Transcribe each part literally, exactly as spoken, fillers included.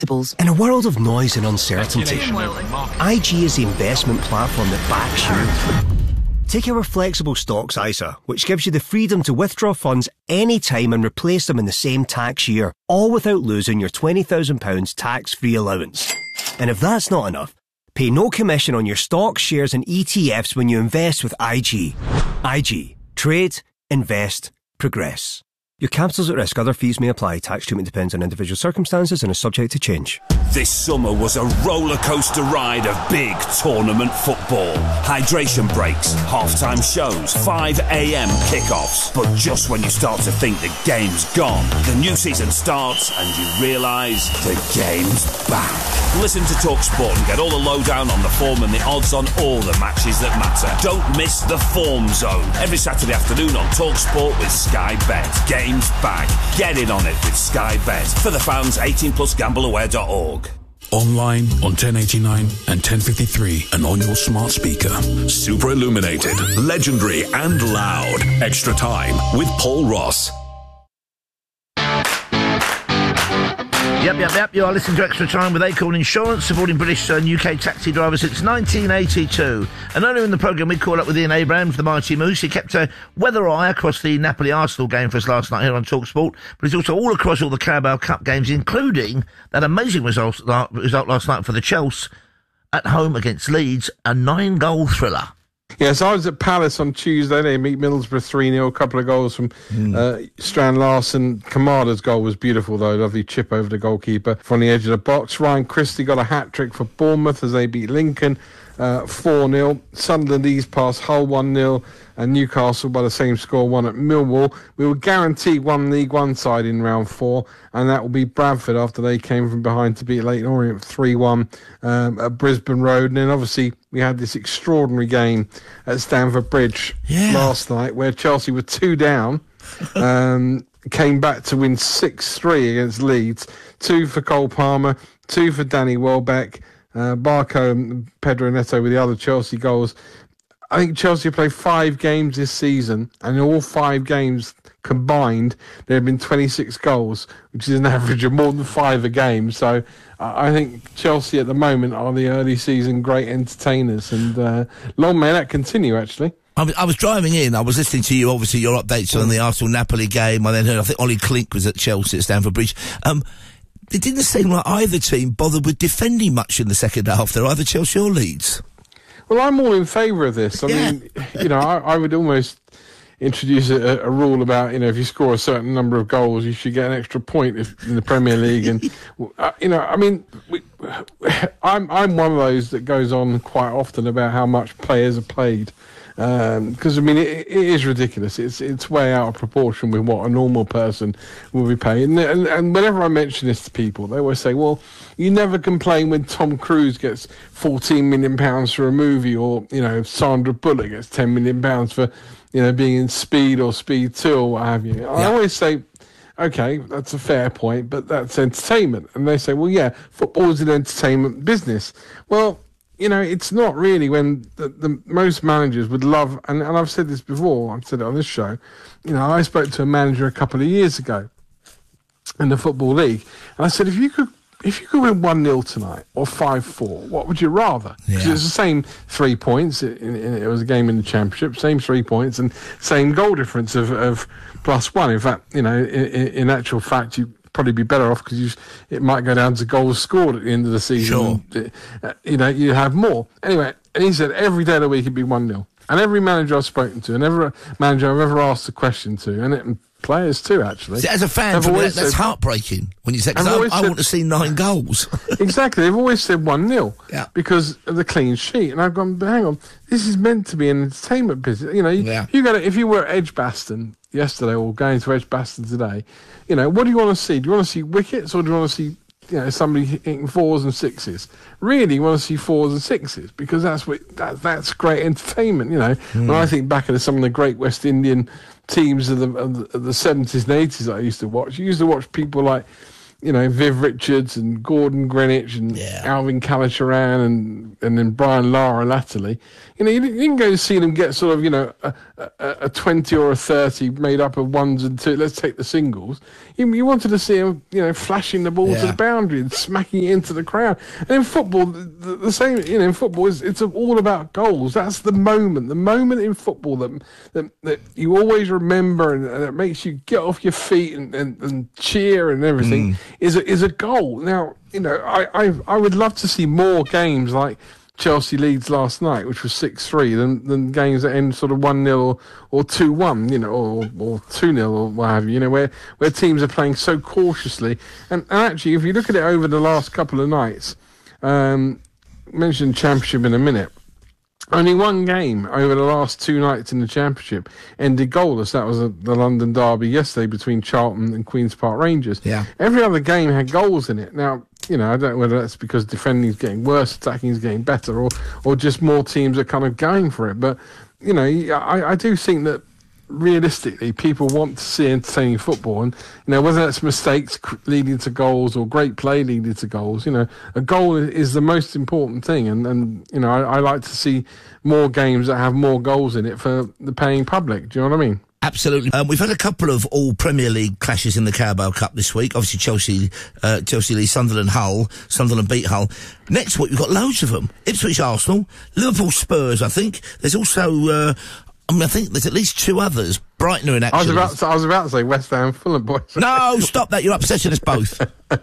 In a world of noise and uncertainty, I G is the investment platform that backs you. Take our flexible stocks I S A, which gives you the freedom to withdraw funds anytime and replace them in the same tax year, all without losing your twenty thousand pounds tax-free allowance. And if that's not enough, pay no commission on your stocks, shares and E T Fs when you invest with I G. I G. Trade, invest, progress. Your capital's at risk. Other fees may apply. Tax treatment depends on individual circumstances and is subject to change. This summer was a roller coaster ride of big tournament football. Hydration breaks, halftime shows, five a.m. kickoffs. But just when you start to think the game's gone, the new season starts and you realise the game's back. Listen to Talk Sport and get all the lowdown on the form and the odds on all the matches that matter. Don't miss the Form Zone every Saturday afternoon on Talk Sport with Sky Bet. Game's back. Get in on it with Sky Bet. For the fans, eighteen plus gamble aware dot org. Online on ten eighty-nine and ten fifty-three and on your smart speaker. Super illuminated, legendary and loud. Extra Time with Paul Ross. Yep, yep, yep. You are listening to Extra Time with Acorn Insurance, supporting British and U K taxi drivers since nineteen eighty-two. And earlier in the programme, we called up with Ian Abrahams, the Mighty Moose. He kept a weather eye across the Napoli-Arsenal game for us last night here on TalkSport, but he's also all across all the Carabao Cup games, including that amazing result, result last night for the Chelsea at home against Leeds, a nine-goal thriller. Yes, I was at Palace on Tuesday. They beat Middlesbrough three nil. A couple of goals from mm. uh, Strand Larson. Kamada's goal was beautiful, though. Lovely chip over the goalkeeper from the edge of the box. Ryan Christie got a hat-trick for Bournemouth as they beat Lincoln uh, four nil. Sunderland eased past Hull one nil. And Newcastle, by the same score, won at Millwall. We were guaranteed one League One side in round four, and that will be Bradford after they came from behind to beat Leyton Orient three one um, at Brisbane Road. And then, obviously, we had this extraordinary game at Stamford Bridge yeah. last night where Chelsea were two down, um, came back to win six three against Leeds. Two for Cole Palmer, two for Danny Welbeck, uh, Barco and Pedro Neto with the other Chelsea goals. I think Chelsea played five games this season, and in all five games combined, there have been twenty-six goals, which is an average of more than five a game. So uh, I think Chelsea at the moment are the early season great entertainers, and uh, long may that continue, actually. I was, I was driving in, I was listening to you, obviously, your updates on the Arsenal-Napoli game. I then heard, I think Ollie Klink was at Chelsea at Stamford Bridge. Um, it didn't seem like either team bothered with defending much in the second half there, either Chelsea or Leeds. Well, I'm all in favour of this. I yeah. mean, you know, I, I would almost introduce a, a rule about, you know, if you score a certain number of goals, you should get an extra point if, in the Premier League. And, uh, you know, I mean, we, I'm I'm one of those that goes on quite often about how much players are paid. Because, um, I mean, it, it is ridiculous. It's it's way out of proportion with what a normal person will be paid. And, and, and whenever I mention this to people, they always say, well, you never complain when Tom Cruise gets fourteen million pounds for a movie, or, you know, Sandra Bullock gets ten million pounds for, you know, being in Speed or Speed two or what have you. I yeah. always say, okay, that's a fair point, but that's entertainment. And they say, well, yeah, football is an entertainment business. Well, you know, it's not really, when the, the most managers would love, and, and I've said this before, I've said it on this show, you know, I spoke to a manager a couple of years ago in the Football League, and I said, if you could if you could win one nil tonight or five four, what would you rather? Because yeah. it's the same three points, it, it, it was a game in the Championship, same three points and same goal difference of, of plus one. In fact, you know, in, in actual fact, you probably be better off because it might go down to goals scored at the end of the season. Sure. Uh, you know, you have more. Anyway, and he said every day of the week it'd be one nil. And every manager I've spoken to, and every manager I've ever asked a question to, and, it, and players too, actually. See, as a fan, for me, that, that's said, heartbreaking when you say, because I, I said, want to see nine goals. Exactly. They've always said one nil yeah. because of the clean sheet. And I've gone, but hang on, this is meant to be an entertainment business. You know, you, yeah. you got to, if you were at Edgbaston yesterday or going to Edgbaston today, you know, what do you want to see? Do you want to see wickets, or do you want to see, you know, somebody hitting fours and sixes? Really, you want to see fours and sixes, because that's what that, that's great entertainment. You know, mm. when I think back at some of the great West Indian teams of the, of the, of the seventies and eighties that I used to watch, you used to watch people like you know, Viv Richards and Gordon Greenwich and yeah. Alvin Calacharan and and then Brian Lara latterly. You know, you didn't, you didn't go to see them get sort of, you know, a, a, a twenty or a thirty made up of ones and two. Let's take the singles. You, you wanted to see them, you know, flashing the ball yeah. to the boundary and smacking it into the crowd. And in football, the, the same, you know, in football, is it's all about goals. That's the moment, the moment in football that that, that you always remember and, and it makes you get off your feet and, and, and cheer and everything, mm. is, a, is a goal. Now, you know, I, I I would love to see more games like Chelsea Leeds last night, which was six three, than, than games that end sort of one nil or, or two one, you know, or, or two nil or what have you, you know, where, where teams are playing so cautiously. And, and actually, if you look at it over the last couple of nights, um, mentioned Championship in a minute, only one game over the last two nights in the Championship ended goalless. That was a, the London derby yesterday between Charlton and Queen's Park Rangers. Yeah. Every other game had goals in it. Now, you know, I don't know whether that's because defending is getting worse, attacking is getting better, or or just more teams are kind of going for it. But, you know, I, I do think that realistically, people want to see entertaining football, and you know, whether that's mistakes leading to goals or great play leading to goals, you know, a goal is the most important thing, and and you know, I, I like to see more games that have more goals in it for the paying public. Do you know what I mean? Absolutely. Um, we've had a couple of all Premier League clashes in the Carabao Cup this week. Obviously, Chelsea, uh, Chelsea Leeds, Sunderland, Hull. Sunderland beat Hull. Next week, we've got loads of them. Ipswich, Arsenal, Liverpool, Spurs. I think there's also. Uh, I mean, I think there's at least two others. Brighton are in action. I was about to, I was about to say West Ham, Fulham, boys. No, stop that. You're upsetting us both.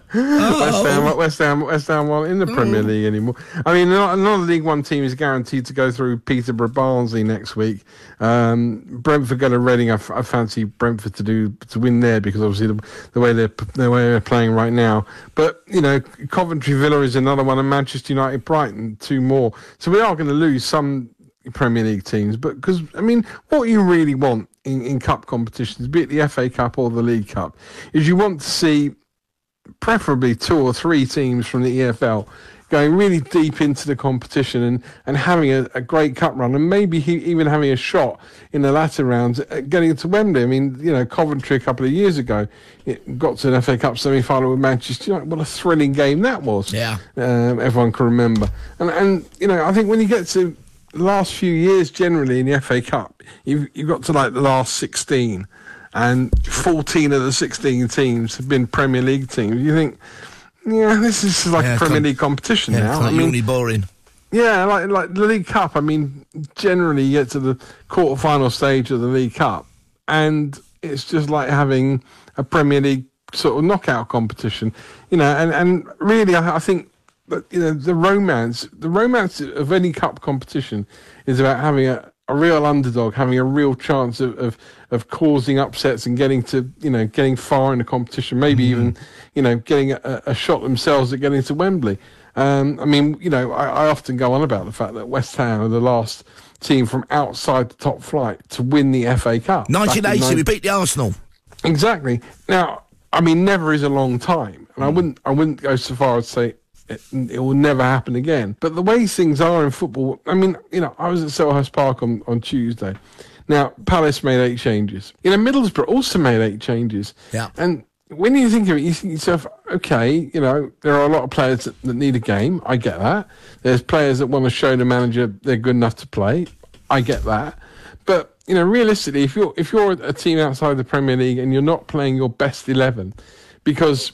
oh. West Ham, West Ham, West Ham aren't in the Premier League anymore. I mean, another League One team is guaranteed to go through Peterborough Barnsley next week. Um, Brentford go to Reading. I, f- I fancy Brentford to do to win there because obviously the, the way they're the way they're playing right now. But you know, Coventry Villa is another one, and Manchester United, Brighton, two more. So we are going to lose some Premier League teams, but because I mean, what you really want in, in cup competitions, be it the F A Cup or the League Cup, is you want to see preferably two or three teams from the E F L going really deep into the competition and, and having a, a great cup run, and maybe he, even having a shot in the latter rounds at getting to Wembley. I mean, you know, Coventry a couple of years ago it got to an F A Cup semi-final with Manchester United. What a thrilling game that was! Yeah, um, everyone can remember. And and you know, I think when you get to the last few years, generally in the F A Cup, you've, you've got to like the last sixteen, and fourteen of the sixteen teams have been Premier League teams. You think, yeah, this is like yeah, a Premier League competition yeah, now. It's like I mean, really boring. Yeah, like like the League Cup. I mean, generally you get to the quarter-final stage of the League Cup, and it's just like having a Premier League sort of knockout competition. You know, and and really, I, I think. But you know, the romance, the romance of any cup competition is about having a, a real underdog, having a real chance of, of, of causing upsets and getting to, you know, getting far in the competition, maybe mm. even, you know, getting a, a shot themselves at getting to Wembley. Um, I mean, you know, I, I often go on about the fact that West Ham are the last team from outside the top flight to win the F A Cup. nineteen eighty, we beat the Arsenal. Exactly. Now, I mean, never is a long time, and mm. I wouldn't, I wouldn't go so far as to say It, it will never happen again. But the way things are in football, I mean, you know, I was at Selhurst Park on, on Tuesday. Now, Palace made eight changes. You know, Middlesbrough also made eight changes. Yeah. And when you think of it, you think to yourself, okay, you know, there are a lot of players that, that need a game. I get that. There's players that want to show the manager they're good enough to play. I get that. But, you know, realistically, if you're, if you're a team outside the Premier League and you're not playing your best eleven because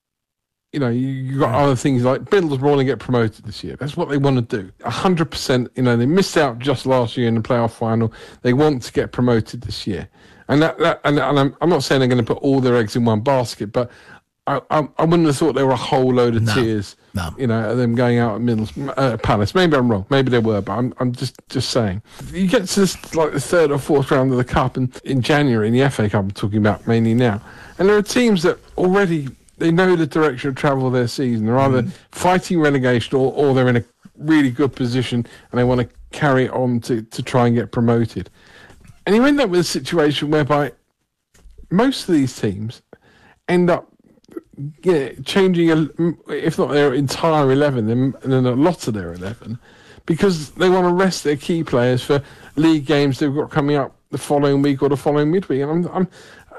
you know, you, you got other things like Middlesbrough want to get promoted this year. That's what they want to do. A hundred percent. You know, they missed out just last year in the playoff final. They want to get promoted this year, and that, that and, and I'm, I'm not saying they're going to put all their eggs in one basket, but I, I, I wouldn't have thought there were a whole load of no, tears. No. You know, them going out at Middlesbrough, uh, Palace. Maybe I'm wrong. Maybe they were, but I'm I'm just just saying. You get to this, like the third or fourth round of the cup, and in January in the F A Cup, I'm talking about mainly now, and there are teams that already. They know the direction of travel of their season. They're either mm. fighting relegation or, or they're in a really good position and they want to carry it on to, to try and get promoted. And you end up with a situation whereby most of these teams end up you know, changing, a, if not their entire eleven, then, then a lot of their eleven, because they want to rest their key players for league games they've got coming up the following week or the following midweek. And I'm... I'm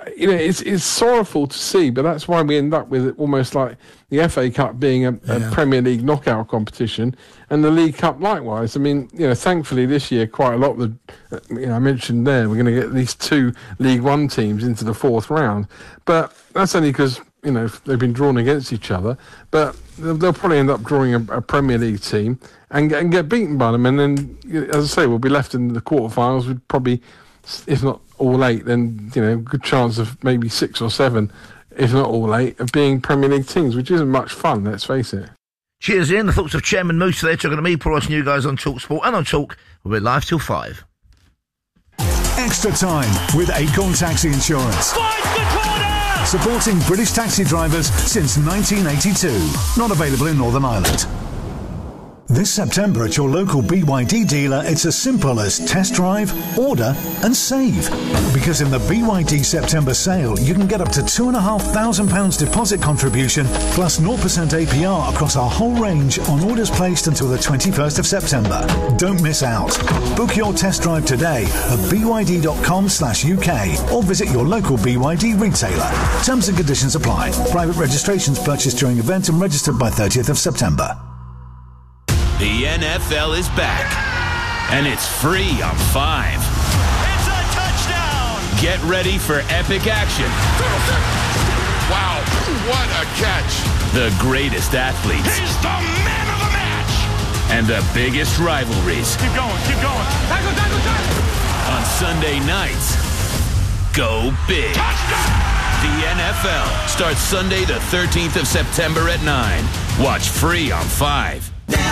you know, it's it's sorrowful to see, but that's why we end up with it almost like the F A Cup being a, yeah. a Premier League knockout competition, and the League Cup likewise. I mean, you know, thankfully this year quite a lot of the, you know, I mentioned there we're going to get at least two League One teams into the fourth round, but that's only because, you know, they've been drawn against each other. But they'll, they'll probably end up drawing a, a Premier League team and, and get beaten by them, and then, as I say, we'll be left in the quarterfinals with probably, if not all eight, then, you know, good chance of maybe six or seven, if not all eight, of being Premier League teams, which isn't much fun, let's face it. Cheers, Ian. The thoughts of Chairman Moose there, talking to me, Paul Ross, and you guys on Talk Sport and on Talk. We'll be live till five. Extra time with Acorn Taxi Insurance. Finds the corner! Supporting British taxi drivers since nineteen eighty-two. Not available in Northern Ireland. This September at your local B Y D dealer, it's as simple as test drive, order and save. Because in the B Y D September sale, you can get up to two thousand five hundred pounds deposit contribution plus zero percent A P R across our whole range on orders placed until the twenty-first of September. Don't miss out. Book your test drive today at b y d dot com slash U K or visit your local B Y D retailer. Terms and conditions apply. Private registrations purchased during event and registered by thirtieth of September. The N F L is back, and it's free on Five. It's a touchdown! Get ready for epic action. Wow, what a catch! The greatest athletes. He's the man of the match! And the biggest rivalries. Keep going, keep going. Tackle, tackle, tackle! On Sunday nights, go big. Touchdown! The N F L starts Sunday the thirteenth of September at nine. Watch free on Five.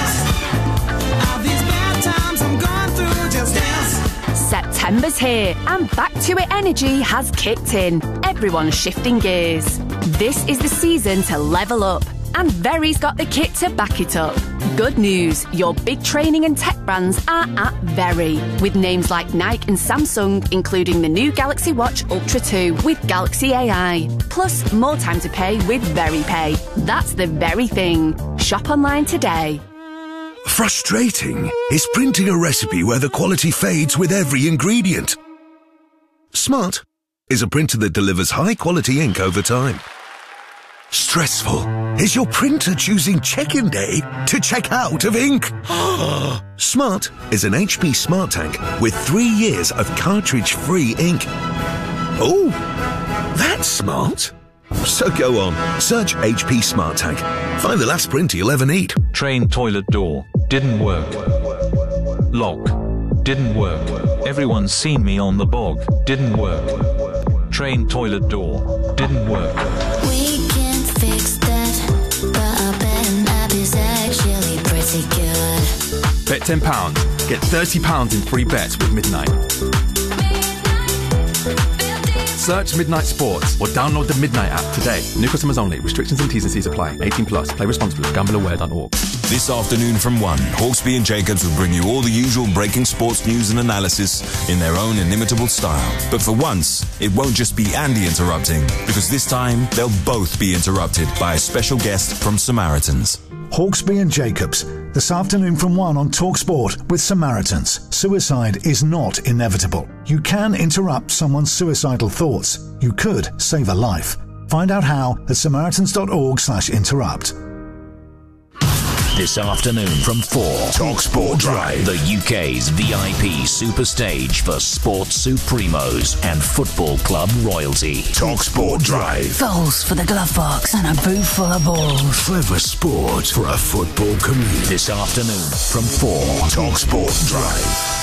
September's here and Back to It energy has kicked in. Everyone's shifting gears. This is the season to level up, and Very's got the kit to back it up. Good news, your big training and tech brands are at Very, with names like Nike and Samsung, including the new Galaxy Watch Ultra two with Galaxy A I. Plus, more time to pay with Very Pay. That's the very thing. Shop online today. Frustrating is printing a recipe where the quality fades with every ingredient. Smart is a printer that delivers high-quality ink over time. Stressful is your printer choosing check-in day to check out of ink. Smart is an H P Smart Tank with three years of cartridge-free ink. Oh, that's smart. So go on, search H P Smart Tank. Find the last printer you'll ever need. Train toilet door. Didn't work. Lock. Didn't work. Everyone's seen me on the bog. Didn't work. Train toilet door. Didn't work. We can fix that, but I bet an app is actually pretty good. Bet ten pounds. Get thirty pounds in free bets with Midnight. Search Midnight Sports or download the Midnight app today. New customers only. Restrictions and T's and C's apply. eighteen plus. Play responsibly. gamble aware dot org. This afternoon from one, Hawksby and Jacobs will bring you all the usual breaking sports news and analysis in their own inimitable style. But for once, it won't just be Andy interrupting, because this time they'll both be interrupted by a special guest from Samaritans. Hawksby and Jacobs, this afternoon from one on TalkSport with Samaritans. Suicide is not inevitable. You can interrupt someone's suicidal thoughts. You could save a life. Find out how at samaritans dot org slash interrupt. This afternoon from four, TalkSport Drive, the U K's V I P super stage for sports supremos and football club royalty. TalkSport Drive. Goals for the glove box and a boot full of balls. Clever sport for a football community. This afternoon from four, TalkSport Drive.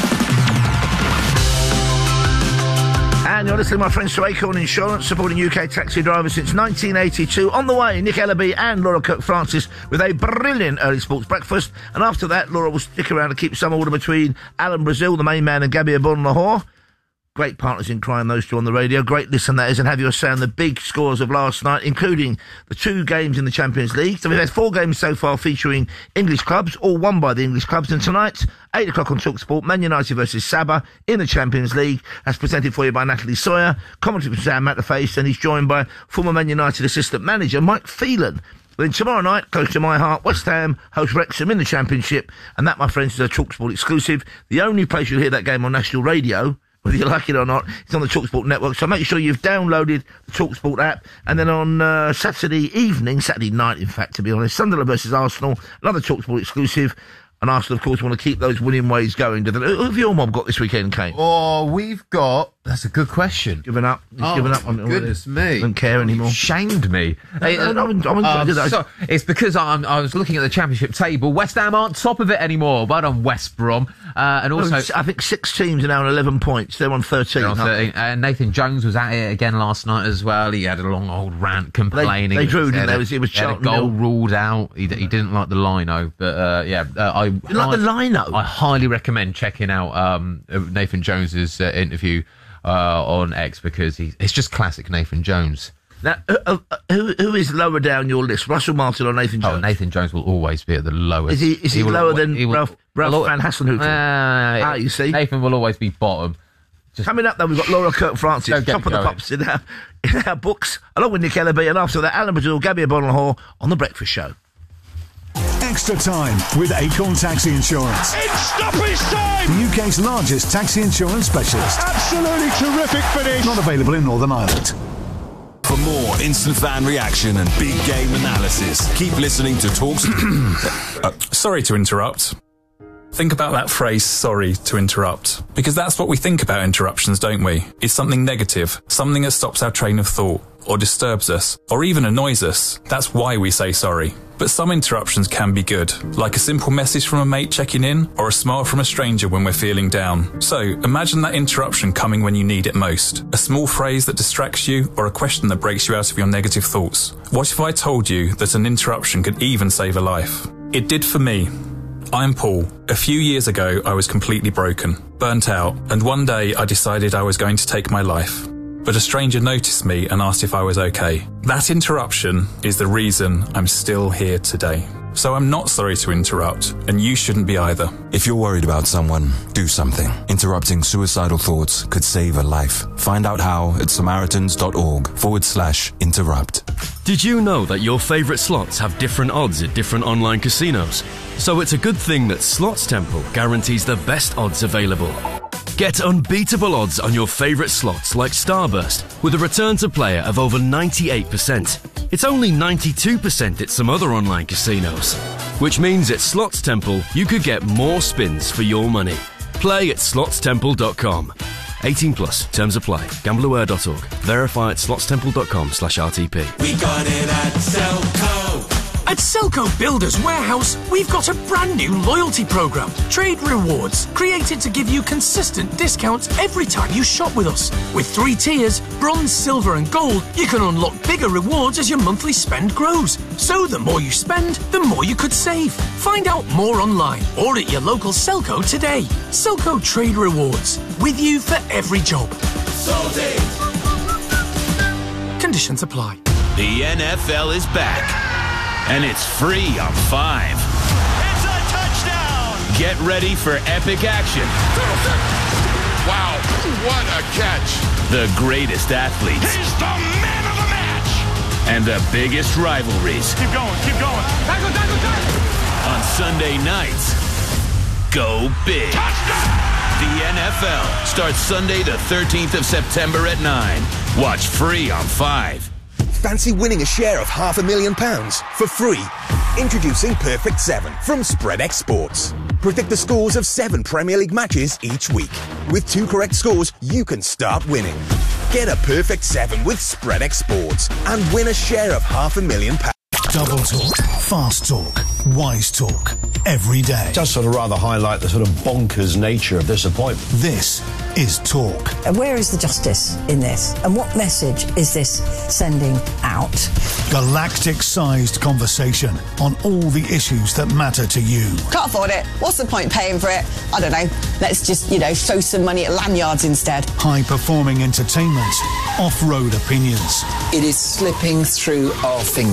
And you're listening, my friends, to Acorn Insurance, supporting U K taxi drivers since nineteen eighty-two. On the way, Nick Ellaby and Laura Kirk-Francis with a brilliant early sports breakfast. And after that, Laura will stick around to keep some order between Alan Brazil, the main man, and Gabby Abon-Lahore. Great partners in crime, those two on the radio. Great listen, that is, and have your say on the big scores of last night, including the two games in the Champions League. So we've had four games so far featuring English clubs, all won by the English clubs. And tonight, eight o'clock on TalkSport, Man United versus Sabah in the Champions League. That's presented for you by Natalie Sawyer. Commentary from Sam Matterface, and he's joined by former Man United assistant manager Mike Phelan. Then tomorrow night, close to my heart, West Ham host Wrexham in the Championship. And that, my friends, is a TalkSport exclusive. The only place you'll hear that game on national radio, whether you like it or not. It's on the TalkSport network, so make sure you've downloaded the TalkSport app. And then on uh, Saturday evening, Saturday night, in fact, to be honest, Sunderland versus Arsenal, another TalkSport exclusive. And Arsenal, of course, want to keep those winning ways going. Who have your mob got this weekend, Kane? Oh, we've got... That's a good question. Given up. He's oh, given up on it. Goodness me. Doesn't care anymore. You shamed me. Hey, no, no, I'm, I'm, I'm, um, so, it's because I'm, I was looking at the Championship table. West Ham aren't top of it anymore. Well done, West Brom. Uh, and also... I think six teams are now on eleven points. They're on thirteen. They're on thirteen. Uh, Nathan Jones was at it again last night as well. He had a long old rant complaining. They, they drew, didn't they? It was, it was he had a goal ruled out. He, he didn't like the lino. But, uh, yeah. Uh, I, you like I, the lino? I highly recommend checking out um, Nathan Jones's uh, interview uh, on X because he, it's just classic Nathan Jones. Now, uh, uh, who, who is lower down your list, Russell Martin or Nathan Jones? Oh, Nathan Jones will always be at the lowest. Is he, is he, he lower than he will, Ralph, Ralph will, Van Hasselhoff? Uh, ah, you see? Nathan will always be bottom. Just Coming up, though, we've got Laura Kirk-Francis, top of the pops in our, in our books, along with Nick Ellaby, and after that, Alan Badul, Gabby O'Bonnell on The Breakfast Show. Extra time with Acorn Taxi Insurance. It's stoppage time! The U K's largest taxi insurance specialist. Absolutely terrific finish! Not available in Northern Ireland. For more instant fan reaction and big game analysis, keep listening to Talks... uh, sorry to interrupt. Think about that phrase, sorry to interrupt. Because that's what we think about interruptions, don't we? It's something negative, something that stops our train of thought, or disturbs us, or even annoys us. That's why we say sorry. But some interruptions can be good, like a simple message from a mate checking in, or a smile from a stranger when we're feeling down. So, imagine that interruption coming when you need it most. A small phrase that distracts you, or a question that breaks you out of your negative thoughts. What if I told you that an interruption could even save a life? It did for me. I'm Paul. A few years ago, I was completely broken, burnt out, and one day I decided I was going to take my life. But a stranger noticed me and asked if I was okay. That interruption is the reason I'm still here today. So I'm not sorry to interrupt, and you shouldn't be either. If you're worried about someone, do something. Interrupting suicidal thoughts could save a life. Find out how at samaritans.org forward slash interrupt. Did you know that your favourite slots have different odds at different online casinos? So it's a good thing that Slots Temple guarantees the best odds available. Get unbeatable odds on your favourite slots like Starburst with a return to player of over ninety-eight percent. It's only ninety-two percent at some other online casinos. Which means at Slots Temple you could get more spins for your money. Play at slots temple dot com. eighteen plus. Terms apply. gamble aware dot org. Verify at slots temple dot com slash R T P. We got it at Selco. At Selco Builders Warehouse, we've got a brand new loyalty program, Trade Rewards, created to give you consistent discounts every time you shop with us. With three tiers, bronze, silver and gold, you can unlock bigger rewards as your monthly spend grows. So the more you spend, the more you could save. Find out more online or at your local Selco today. Selco Trade Rewards, with you for every job. Sold it. Conditions apply. The N F L is back. And it's free on Five. It's a touchdown! Get ready for epic action. Wow, what a catch. The greatest athletes. He's the man of the match! And the biggest rivalries. Keep going, keep going. Tackle, tackle, tackle! On Sunday nights, go big. Touchdown! The N F L starts Sunday the thirteenth of September at nine. Watch free on Five. Fancy winning a share of half a million pounds for free? Introducing Perfect Seven from SpreadX Sports. Predict the scores of seven Premier League matches each week. With two correct scores, you can start winning. Get a Perfect Seven with SpreadX Sports and win a share of half a million pounds. Double talk, fast talk, wise talk, every day. It does sort of rather highlight the sort of bonkers nature of this appointment. This is Talk. And where is the justice in this? And what message is this sending out? Galactic-sized conversation on all the issues that matter to you. Can't afford it. What's the point paying for it? I don't know. Let's just, you know, throw some money at lanyards instead. High-performing entertainment, off-road opinions. It is slipping through our fingers.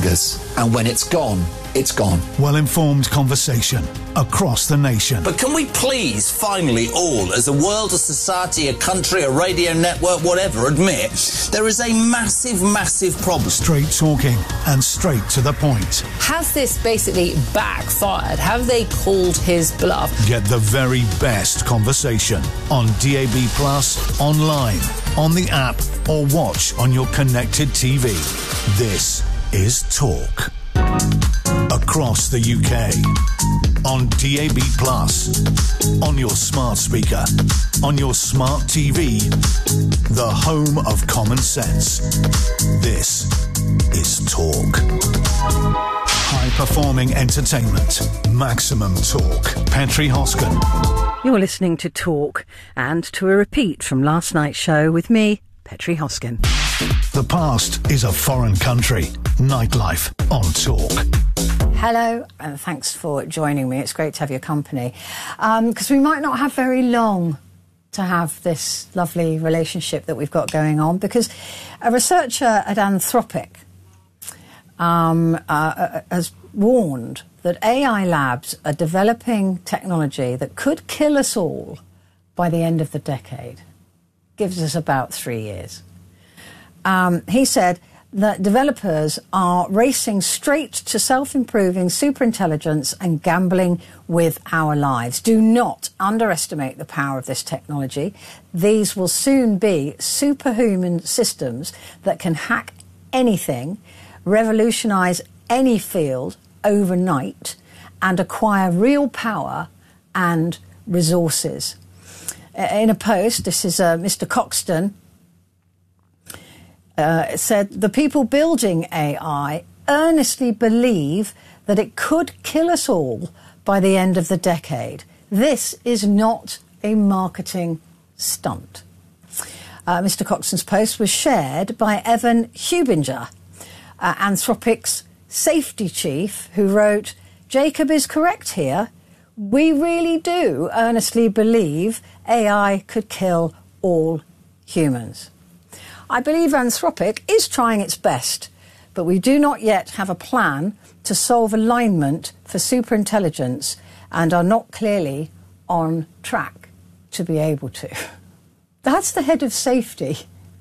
And when it's gone, it's gone. Well-informed conversation across the nation. But can we please, finally, all, as a world, a society, a country, a radio network, whatever, admit there is a massive, massive problem? Straight talking and straight to the point. Has this basically backfired? Have they called his bluff? Get the very best conversation on D A B Plus, online, on the app, or watch on your connected T V. This is Talk. Across the U K. On D A B Plus. On your smart speaker. On your smart T V. The home of common sense. This is Talk. High-performing entertainment. Maximum Talk. Petri Hoskin. You're listening to Talk and to a repeat from last night's show with me, Petri Hoskin. The past is a foreign country. Nightlife on Talk. Hello, and thanks for joining me. It's great to have your company. Because um, we might not have very long to have this lovely relationship that we've got going on, because a researcher at Anthropic um, uh, has warned that A I labs are developing technology that could kill us all by the end of the decade. Gives us about three years. Um, he said that developers are racing straight to self-improving superintelligence and gambling with our lives. Do not underestimate the power of this technology. These will soon be superhuman systems that can hack anything, revolutionize any field overnight, and acquire real power and resources. In a post, this is uh, Mister Coxton, Uh, said the people building A I earnestly believe that it could kill us all by the end of the decade. This is not a marketing stunt. Uh, Mister Coxton's post was shared by Evan Hubinger, uh, Anthropic's safety chief, who wrote, "Jacob is correct here. We really do earnestly believe A I could kill all humans. I believe Anthropic is trying its best, but we do not yet have a plan to solve alignment for superintelligence and are not clearly on track to be able to." That's the head of safety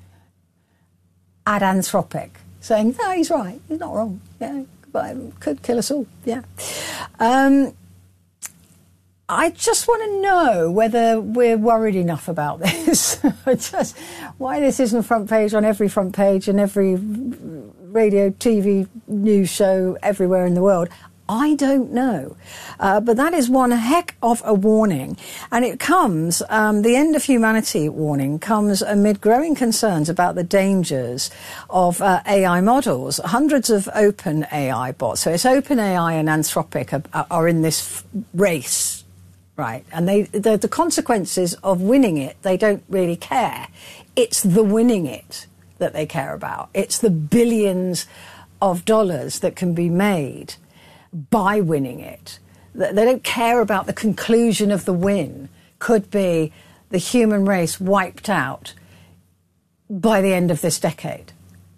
at Anthropic saying, no, he's right, he's not wrong. Yeah, but it could kill us all. Yeah. Um, I just want to know whether we're worried enough about this. Just why this isn't front page on every front page and every radio, T V, news show everywhere in the world. I don't know. Uh, but that is one heck of a warning. And it comes, um, the end of humanity warning comes amid growing concerns about the dangers of uh, A I models. Hundreds of open A I bots. So it's OpenAI and Anthropic are, are in this f- race. Right, and they the, the consequences of winning it, they don't really care. It's the winning it that they care about. It's the billions of dollars that can be made by winning it. They don't care about the conclusion of the win. Could be the human race wiped out by the end of this decade.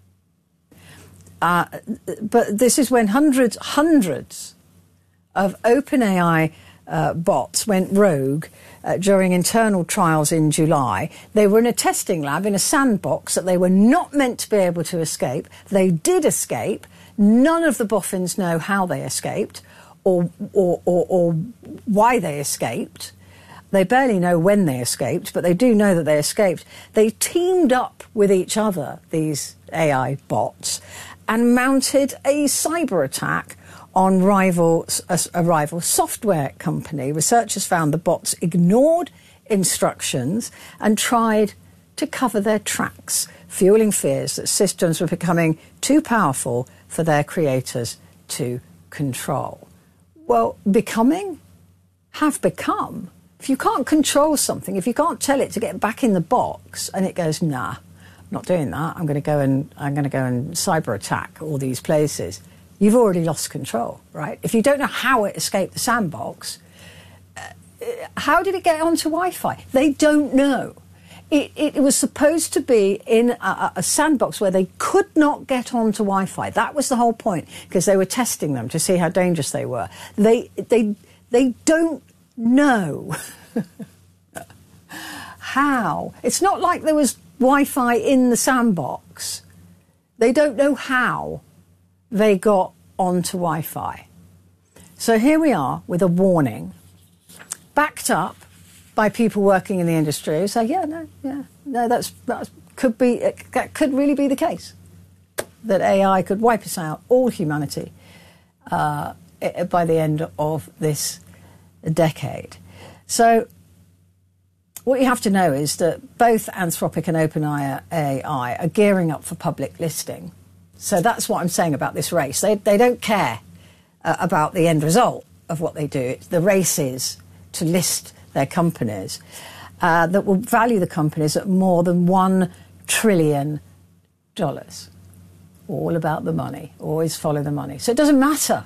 Uh, but this is when hundreds, hundreds of OpenAI Uh, bots went rogue uh, during internal trials in July. They were in a testing lab in a sandbox that they were not meant to be able to escape. They did escape. None of the boffins know how they escaped or, or, or, or why they escaped. They barely know when they escaped, but they do know that they escaped. They teamed up with each other, these A I bots, and mounted a cyber attack on rival, a, a rival software company. Researchers found the bots ignored instructions and tried to cover their tracks, fueling fears that systems were becoming too powerful for their creators to control. Well, becoming? Have become. If you can't control something, if you can't tell it to get back in the box and it goes, nah, I'm not doing that, I'm going to go and I'm going to go and cyber attack all these places, you've already lost control, right? If you don't know how it escaped the sandbox, uh, how did it get onto Wi-Fi? They don't know. It, it was supposed to be in a, a sandbox where they could not get onto Wi-Fi. That was the whole point, because they were testing them to see how dangerous they were. They they they don't know how. It's not like there was Wi-Fi in the sandbox. They don't know how they got onto Wi-Fi. So here we are with a warning, backed up by people working in the industry who say, yeah, no, yeah, no, that's, that could be, that could really be the case, that A I could wipe us out, all humanity, uh, by the end of this decade. So what you have to know is that both Anthropic and OpenAI are gearing up for public listing. So that's what I'm saying about this race. They, they don't care uh, about the end result of what they do. It's, the race is to list their companies uh, that will value the companies at more than one trillion dollars. All about the money. Always follow the money. So it doesn't matter.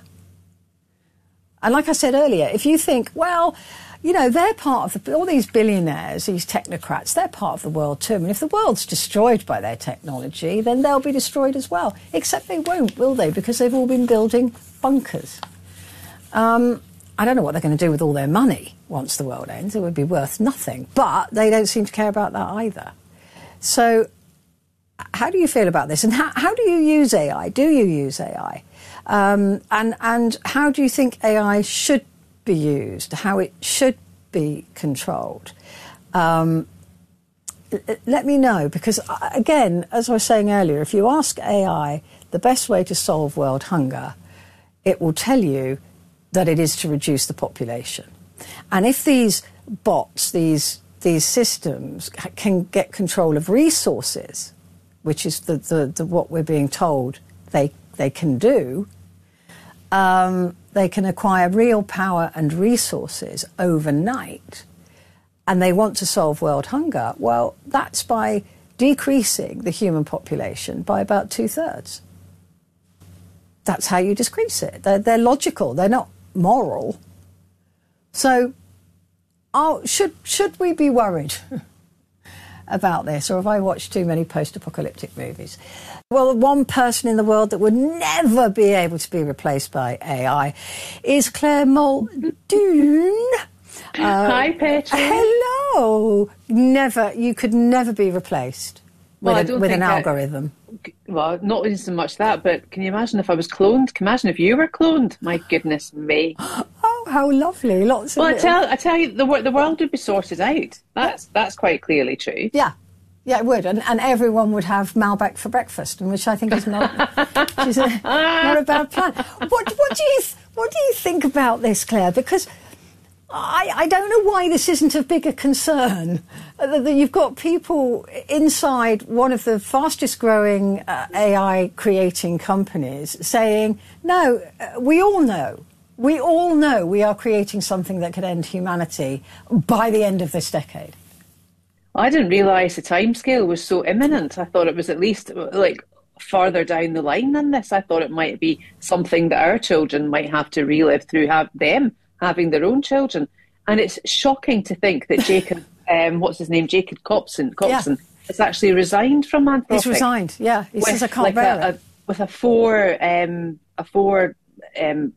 And like I said earlier, if you think, well, you know, they're part of the, all these billionaires, these technocrats, they're part of the world too. And if the world's destroyed by their technology, then they'll be destroyed as well. Except they won't, will they? Because they've all been building bunkers. Um, I don't know what they're going to do with all their money once the world ends. It would be worth nothing. But they don't seem to care about that either. So how do you feel about this? And how, how do you use A I? Do you use A I? Um, and, and how do you think A I should be used? How it should be controlled? Um, let me know, because, again, as I was saying earlier, if you ask A I the best way to solve world hunger, it will tell you that it is to reduce the population. And if these bots, these these systems can get control of resources, which is the, the, the what we're being told they they can do, um, they can acquire real power and resources overnight, and they want to solve world hunger, well, that's by decreasing the human population by about two-thirds. That's how you decrease it. They're, they're logical. They're not moral. So oh, should should we be worried about this, or have I watched too many post-apocalyptic movies? Well, one person in the world that would never be able to be replaced by A I is Claire Muldoon. Uh, Hi, Petra. Hello. Never. You could never be replaced well, with, I a, don't with think an I, algorithm. Well, not even so much that, but can you imagine if I was cloned? Can you imagine if you were cloned? My goodness me. Oh, how lovely. Lots of Well, little... I tell I tell you, the the world would be sorted out. That's that's quite clearly true. Yeah. Yeah, it would, and, and everyone would have Malbec for breakfast, and which I think is not, which is a, not a bad plan. What, what do you what do you think about this, Claire? Because I, I don't know why this isn't a bigger concern. Uh, that you've got people inside one of the fastest growing uh, A I creating companies saying, no, uh, we all know, we all know we are creating something that could end humanity by the end of this decade. I didn't realise the timescale was so imminent. I thought it was at least like farther down the line than this. I thought it might be something that our children might have to relive through have them having their own children. And it's shocking to think that Jacob, um, what's his name, Jacob Copson, Copson, yeah. has actually resigned from Anthropic. He's resigned, yeah. He says I can't like bear a, it. A, with a four, um, a four, um,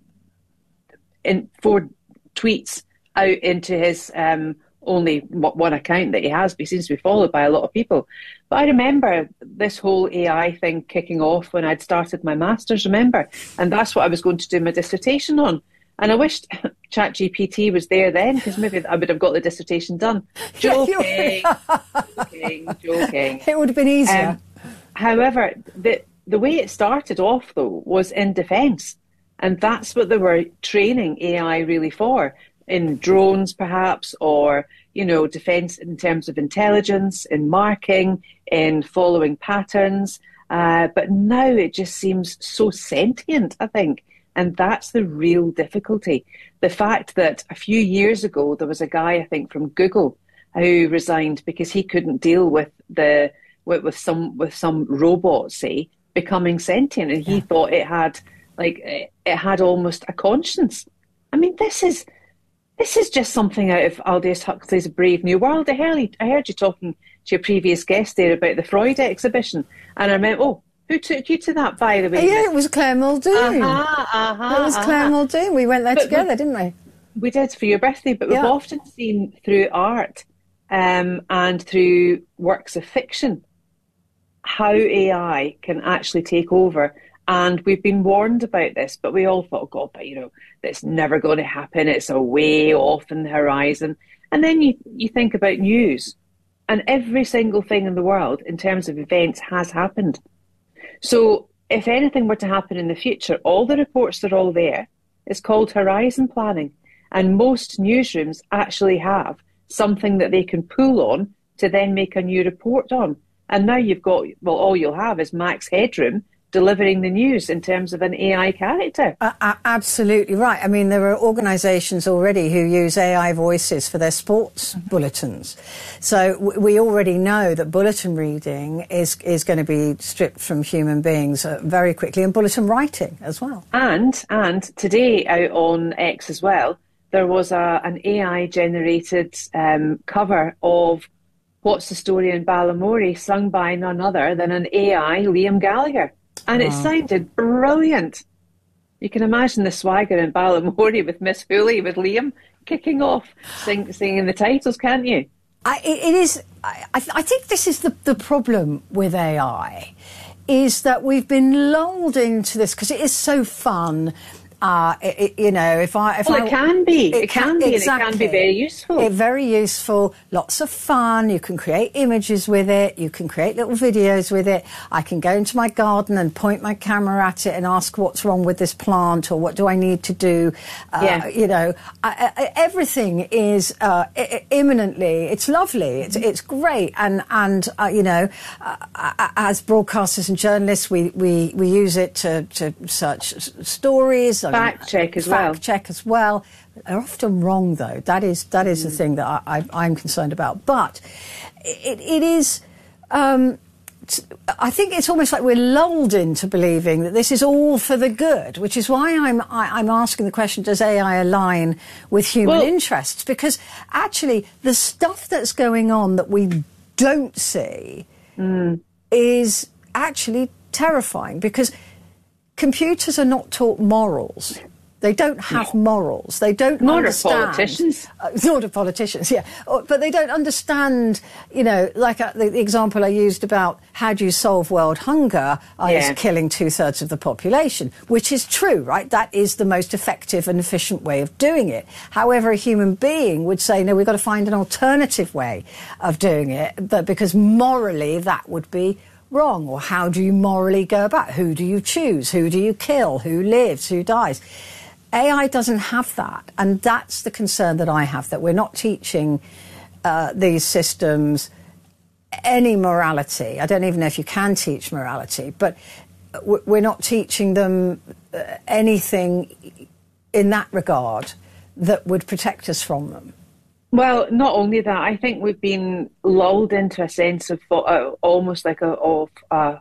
in four tweets out into his um, only one account that he has, but he seems to be followed by a lot of people. But I remember this whole A I thing kicking off when I'd started my master's, remember? And that's what I was going to do my dissertation on. And I wished ChatGPT was there then, because maybe I would have got the dissertation done. Joking, joking, joking. It would have been easier. Um, however, the the way it started off, though, was in defence. And that's what they were training A I really for, in drones perhaps, or, you know, defence in terms of intelligence, in marking, in following patterns. Uh, but now it just seems so sentient, I think. And that's the real difficulty. The fact that a few years ago there was a guy, I think, from Google who resigned because he couldn't deal with the with, with some with some robot, say, becoming sentient, and he yeah. thought it had like it had almost a conscience. I mean, this is this is just something out of Aldous Huxley's Brave New World. I heard, I heard you talking to your previous guest there about the Freud exhibition, and I meant, oh, who took you to that, by the way? Yeah, it was Claire Muldoon. Uh-huh, uh-huh, it was Claire uh-huh. Muldoon. We went there But together, we, didn't we? We did for your birthday, but Yeah. we've often seen through art um, and through works of fiction how A I can actually take over. And we've been warned about this, but we all thought, oh God, but you know, that's never going to happen. It's a way off in the horizon. And then you, you think about news, and every single thing in the world in terms of events has happened. So if anything were to happen in the future, all the reports are all there. It's called horizon planning. And most newsrooms actually have something that they can pull on to then make a new report on. And now you've got, well, all you'll have is Max Headroom delivering the news in terms of an A I character. Uh, uh, absolutely right. I mean, there are organisations already who use A I voices for their sports mm-hmm. bulletins. So w- we already know that bulletin reading is is going to be stripped from human beings uh, very quickly, and bulletin writing as well. And and today out on X as well, there was a, an A I-generated um, cover of What's the Story in Balamory, sung by none other than an A I Liam Gallagher. And it Wow. sounded brilliant. You can imagine the swagger in Balamory with Miss Hooley, with Liam kicking off, sing, singing the titles, can't you? I, it, it is. I, I th- I think this is the, the problem with A I, is that we've been lulled into this because it is so fun. Uh, it, it, you know, if I... If Well, I, it can be. It can be, and it exactly. can be very useful. It, very useful, lots of fun. You can create images with it. You can create little videos with it. I can go into my garden and point my camera at it and ask what's wrong with this plant or what do I need to do. Uh, Yeah. You know, I, I, everything is uh, I- imminently, it's lovely, it's, it's great. And, and uh, you know, uh, as broadcasters and journalists, we, we, we use it to, to search s- stories. Fact check as fact well. check as well. They're often wrong, though. That is that is the thing that I, I, I'm concerned about. But it, it is. Um, t- I think it's almost like we're lulled into believing that this is all for the good, which is why I'm I, I'm asking the question: does A I align with human Well- interests? Because actually, the stuff that's going on that we don't see Mm. is actually terrifying, because computers are not taught morals. They don't have morals. They don't Nor do understand. politicians. Uh, nor do politicians, yeah. Or, but they don't understand, you know, like uh, the, the example I used about how do you solve world hunger uh, Yeah. is killing two-thirds of the population, which is true, right? That is the most effective and efficient way of doing it. However, a human being would say, no, we've got to find an alternative way of doing it, but because morally that would be wrong. Or how do you morally go about? Who do you choose? Who do you kill? Who lives? Who dies? A I doesn't have that, and that's the concern that I have, that we're not teaching uh, these systems any morality. I don't even know if you can teach morality, but w- we're not teaching them uh, anything in that regard that would protect us from them. Well, not only that, I think we've been lulled into a sense of uh, almost like a of uh,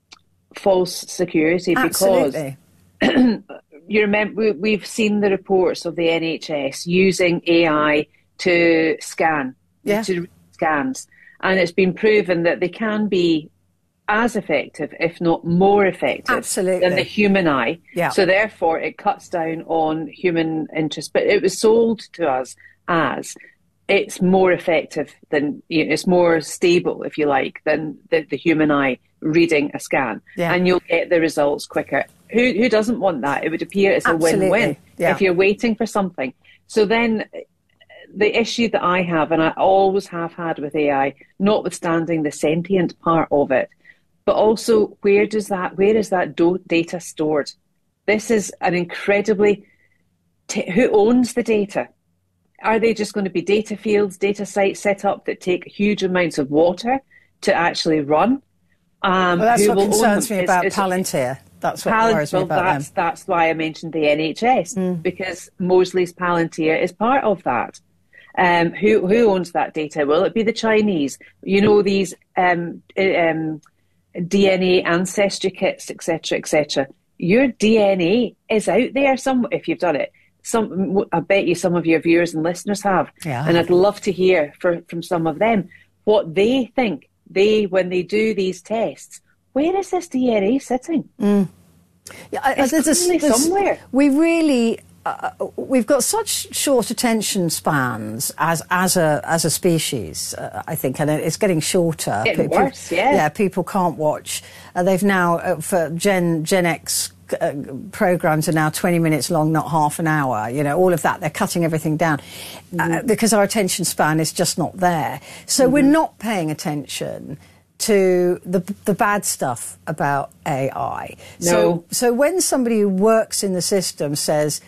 false security. Absolutely. Because you remember we, we've seen the reports of the N H S using A I to scan, Yeah. to read scans, and it's been proven that they can be as effective, if not more effective, Absolutely. than the human eye. Yeah. So therefore, it cuts down on human interest. But it was sold to us as it's more effective than, you know, it's more stable, if you like, than the, the human eye reading a scan, Yeah. and you'll get the results quicker. Who who doesn't want that? It would appear it's a Absolutely. win-win Yeah. if you're waiting for something. So then the issue that I have, and I always have had with A I, notwithstanding the sentient part of it, but also where does that where is that do- data stored? This is an incredibly t- who owns the data? Are they just going to be data fields, data sites set up that take huge amounts of water to actually run? Um, Well, that's who what will own concerns them? me It's- about it's- Palantir. That's what Palan- worries me well, about that's, them. that's why I mentioned the N H S, because Mosley's Palantir is part of that. Um, who who owns that data? Will it be the Chinese? You know, these um, um, D N A ancestry kits, et cetera, et cetera. Your D N A is out there some if you've done it. Some, I bet you some of your viewers and listeners have, Yeah. and I'd love to hear for, from some of them. what they think, they when they do these tests, where is this D N A sitting? Mm. Yeah, it's there's, clearly there's, somewhere. We really... Uh, we've got such short attention spans as as a as a species, uh, I think, and it's getting shorter. Getting Pe- worse, yeah. Yeah, people can't watch. Uh, they've now uh, for Gen Gen X uh, programs are now twenty minutes long, not half an hour. You know, all of that. They're cutting everything down mm-hmm. uh, because our attention span is just not there. So mm-hmm. we're not paying attention to the the bad stuff about A I. No. So so when somebody who works in the system says,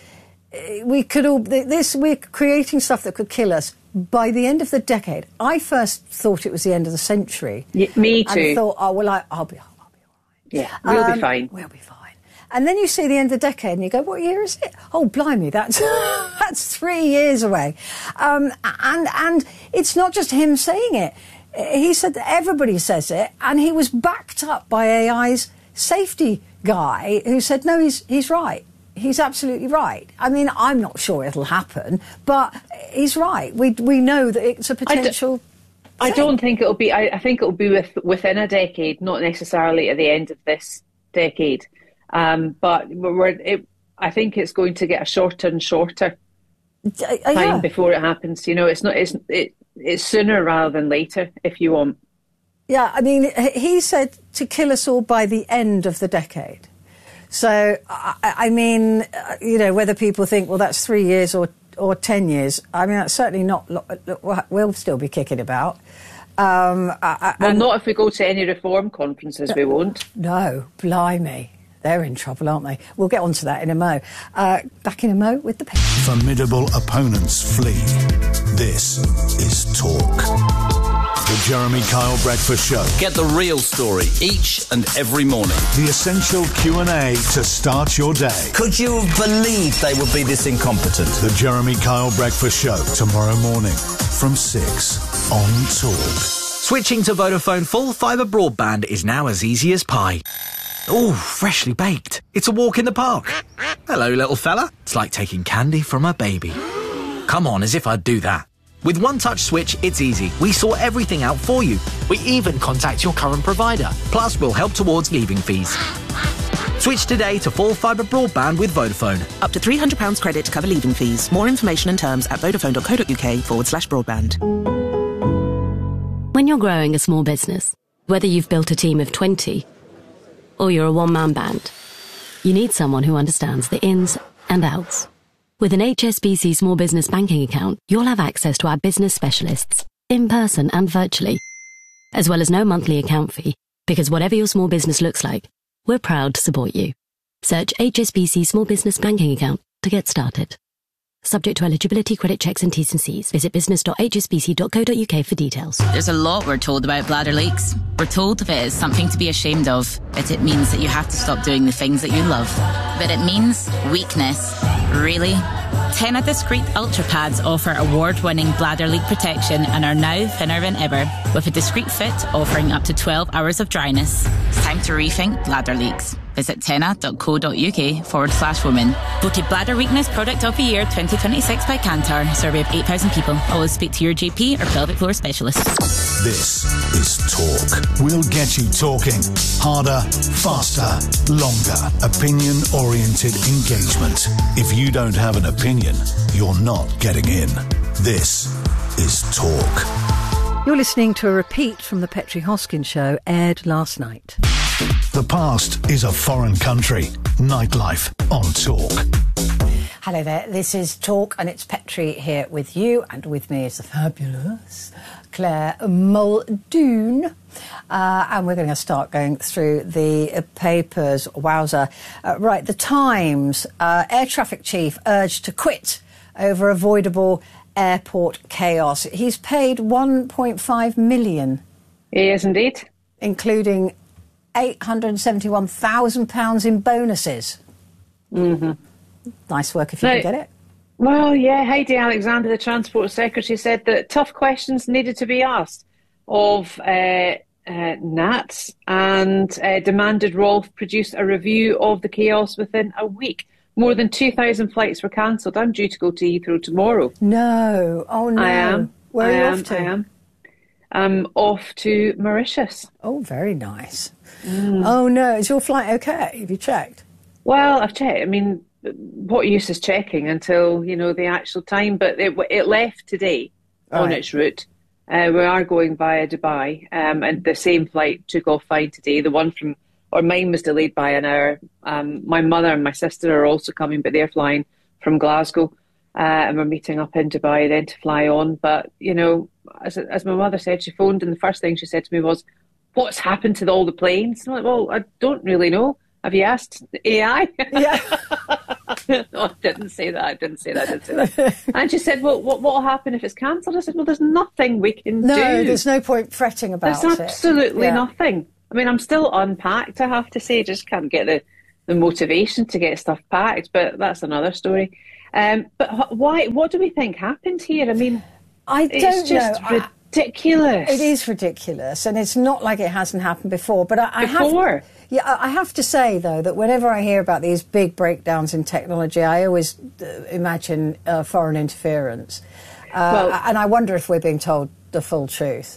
we could all this we're creating stuff that could kill us by the end of the decade. I first thought it was the end of the century. Yeah, me too. And thought, oh well, I, I'll be, I'll be all right. Yeah, we'll um, be fine. We'll be fine. And then you see the end of the decade, and you go, what year is it? Oh, blimey, that's that's three years away. Um, and and it's not just him saying it. He said that everybody says it, and he was backed up by A I's safety guy who said, no, he's he's right. He's absolutely right. I mean, I'm not sure it'll happen, but he's right. We we know that it's a potential. I, d- I don't think it'll be. I, I think it'll be with, within a decade, not necessarily at the end of this decade. Um, but we're. It, I think it's going to get a shorter and shorter uh, uh, time yeah. before it happens. You know, it's not. It's it, it's sooner rather than later, if you want. Yeah, I mean, he said to kill us all by the end of the decade. So, I, I mean, you know, whether people think, well, that's three years or or ten years, I mean, that's certainly not, we'll still be kicking about. Um, I, well, not if we go to any reform conferences, no, we won't. No, blimey. They're in trouble, aren't they? We'll get onto that in a mo. Uh, back in a mo with the... Formidable opponents flee. This is Talk. The Jeremy Kyle Breakfast Show. Get the real story each and every morning. The essential Q and A to start your day. Could you have believed they would be this incompetent? The Jeremy Kyle Breakfast Show, tomorrow morning from six on Talk. Switching to Vodafone full fibre broadband is now as easy as pie. Ooh, freshly baked. It's a walk in the park. Hello, little fella. It's like taking candy from a baby. Come on, as if I'd do that. With One Touch Switch, it's easy. We sort everything out for you. We even contact your current provider. Plus, we'll help towards leaving fees. Switch today to full fibre broadband with Vodafone. Up to three hundred pounds credit to cover leaving fees. More information and terms at vodafone.co.uk forward slash broadband. When you're growing a small business, whether you've built a team of twenty or you're a one-man band, you need someone who understands the ins and outs. With an H S B C Small Business Banking account, you'll have access to our business specialists, in person and virtually, as well as no monthly account fee, because whatever your small business looks like, we're proud to support you. Search H S B C Small Business Banking account to get started. Subject to eligibility, credit checks and T's and C's. Visit business dot h s b c dot co dot u k for details. There's a lot we're told about bladder leaks. We're told if it is something to be ashamed of, that it means that you have to stop doing the things that you love. But it means weakness. Really? Tena Discreet Ultra Pads offer award-winning bladder leak protection and are now thinner than ever, with a discreet fit offering up to twelve hours of dryness. It's time to rethink bladder leaks. Visit tena.co.uk forward slash women. Voted Bladder Weakness Product of the Year twenty twenty-six by Kantar. Survey of eight thousand people. Always speak to your G P or pelvic floor specialist. This is Talk. We'll get you talking. Harder, faster, longer. Opinion-oriented engagement. If you don't have an opinion, you're not getting in. This is Talk. You're listening to a repeat from the Petrie Hoskin Show, aired last night. The past is a foreign country. Nightlife on Talk. Hello there, this is Talk and it's Petrie here with you, and with me is the fabulous Claire Muldoon. Uh, and we're going to start going through the uh, papers. Wowza. Uh, right, The Times. Uh, air traffic chief urged to quit over avoidable airport chaos. He's paid one point five million. He is indeed. Including eight hundred seventy-one thousand pounds in bonuses. Mm-hmm. Nice work if you now, can get it. Well, yeah, Heidi Alexander, the Transport Secretary, said that tough questions needed to be asked of uh, uh, Nats, and uh, demanded Rolf produce a review of the chaos within a week. More than two thousand flights were cancelled. I'm due to go to Heathrow tomorrow. No. Oh, no. I am. Where I are you am, off to? I am. um, off to Mauritius. Oh, very nice. Mm. Oh, no. Is your flight okay? Have you checked? Well, I've checked. I mean, what use is checking until, you know, the actual time? But it, it left today on Right. its route. Uh, we are going via Dubai, um, and the same flight took off fine today. The one from, or mine was delayed by an hour. Um, my mother and my sister are also coming, but they're flying from Glasgow, uh, and we're meeting up in Dubai then to fly on. But, you know, as, as my mother said, she phoned, and the first thing she said to me was, what's happened to all the planes? And I'm like, well, I don't really know. Have you asked A I? Yeah. No, I didn't say that. I didn't say that. I didn't say that. And she said, well, what will happen if it's cancelled? I said, well, there's nothing we can No, do. there's no point fretting about There's it. absolutely Yeah. nothing. I mean, I'm still unpacked, I have to say. Just can't get the, the motivation to get stuff packed, but that's another story. Um, but wh- why? What do we think happened here? I mean, I it's don't just know. I- ridiculous. It is ridiculous, and it's not like it hasn't happened before. But I, I Before? have, yeah, I I have to say though that whenever I hear about these big breakdowns in technology, I always uh, imagine uh, foreign interference, uh, Well- and I wonder if we're being told the full truth.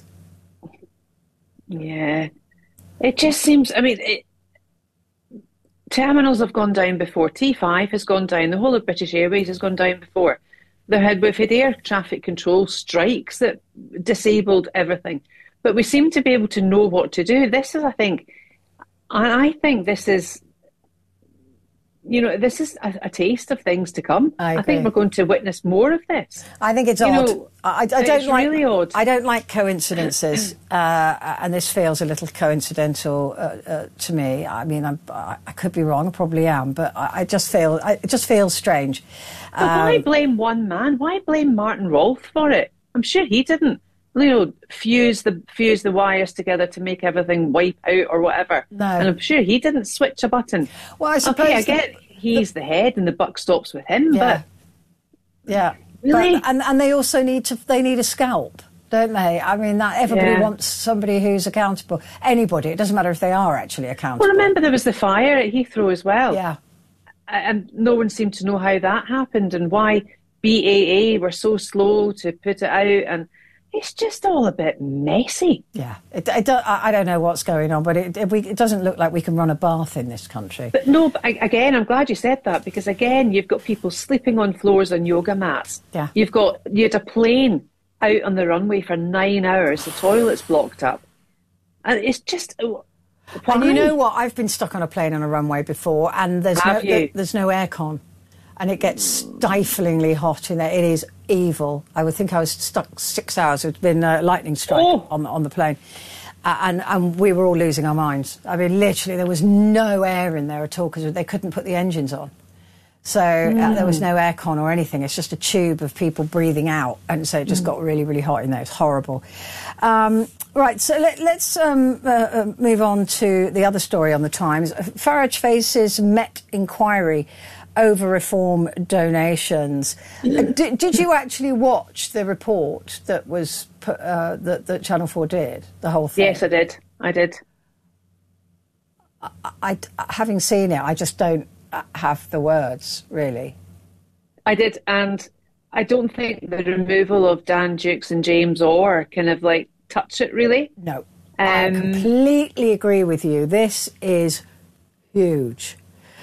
Yeah. It just seems, I mean, it, terminals have gone down before. T five has gone down. The whole of British Airways has gone down before. There had, we've had air traffic control strikes that disabled everything. But we seem to be able to know what to do. This is, I think, I, I think this is, you know, this is a, a taste of things to come. I I think agree. we're going to witness more of this. I think it's You odd. know, I, I don't it's like. really odd. I don't like coincidences, uh, and this feels a little coincidental uh, uh, to me. I mean, I'm, I I could be wrong, I probably am, but I, I just feel I, it just feels strange. But why Um, blame one man? Why blame Martin Rolfe for it? I'm sure he didn't, you know, fuse the fuse the wires together to make everything wipe out or whatever. No. And I'm sure he didn't switch a button. Well, I suppose okay, I the- get he's the, head and the buck stops with him, Yeah. but Yeah, Really? But, and and they also need to they need a scalp, don't they? I mean, that everybody Yeah. wants somebody who's accountable. Anybody, it doesn't matter if they are actually accountable. well, remember there was the fire at Heathrow as well. Yeah. And no one seemed to know how that happened and why B A A were so slow to put it out, and it's just all a bit messy. Yeah, it, it do, I I don't know what's going on, but it, it, we, it doesn't look like we can run a bath in this country. But no, but a- again, I'm glad you said that, because again, you've got people sleeping on floors on yoga mats. Yeah. You've got, you had a plane out on the runway for nine hours, the toilet's blocked up. And it's just, why? And you know what? I've been stuck on a plane on a runway before, and there's no Have you? there- there's no aircon, and it gets stiflingly hot in there. It is evil. I would think I was stuck six hours. It's been a lightning strike Oh. on on the plane, uh, and and we were all losing our minds. I mean, literally, there was no air in there at all because they couldn't put the engines on. So uh, there was no aircon or anything. It's just a tube of people breathing out, and so it just got really, really hot in there. It's horrible. Um, right, so let, let's um, uh, uh, move on to the other story on the Times. Farage faces Met inquiry over reform donations. Uh, did, did you actually watch the report that was put, uh, that, that Channel four did? The whole thing. Yes, I did. I did. I, I, having seen it, I just don't have the words, really. I did, and I don't think the removal of Dan Dukes and James Orr kind of like touch it really. No. I Um, completely agree with you. This is huge.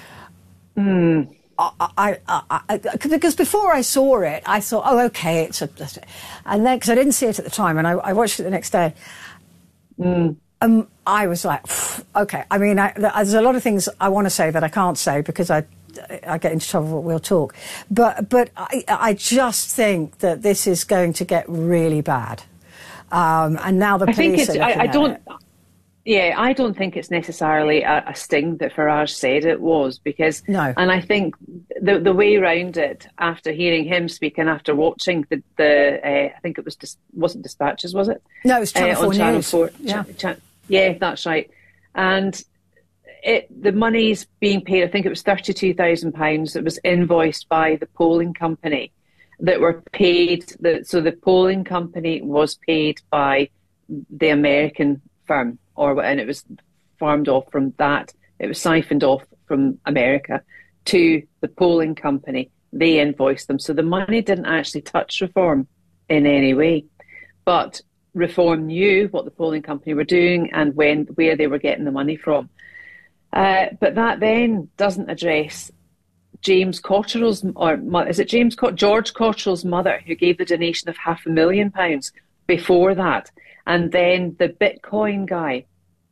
Hmm. I, I, I, I, because before I saw it, I thought, oh, okay, it's a, and then because I didn't see it at the time, and I, I watched it the next day. Mm. Um, I was like, okay. I mean, I, there's a lot of things I want to say that I can't say because I, I get into trouble. We'll talk, but but I, I just think that this is going to get really bad. Um, and now the I think police it's. are I, looking I at don't. it. Yeah, I don't think it's necessarily a, a sting that Farage said it was, because. No. And I think the the way around it, after hearing him speak and after watching the the, uh, I think it was dis, wasn't Dispatches, was it? No, it was Channel Uh, four on Channel News. four. Yeah. Ch- Ch- yeah, that's right. And it the money's being paid. I think it was thirty two thousand pounds that was invoiced by the polling company, that were paid. The, so the polling company was paid by the American firm, or and it was farmed off from that. It was siphoned off from America to the polling company. They invoiced them, so the money didn't actually touch reform in any way. But Reform knew what the polling company were doing and when where they were getting the money from. Uh, but that then doesn't address James Cotterell's, or is it James Cot- George Cotterell's mother, who gave the donation of half a million pounds before that, and then the Bitcoin guy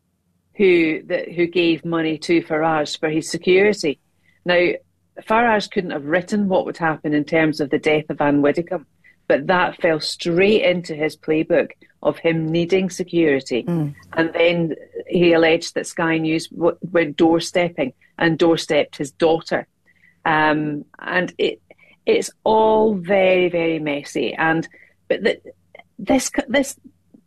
who the, who gave money to Farage for his security. Now, Farage couldn't have written what would happen in terms of the death of Anne Widdecombe, but that fell straight into his playbook of him needing security. Mm. And then he alleged that Sky News w- went doorstepping and doorstepped his daughter. Um, and it it's all very, very messy. And but the, this this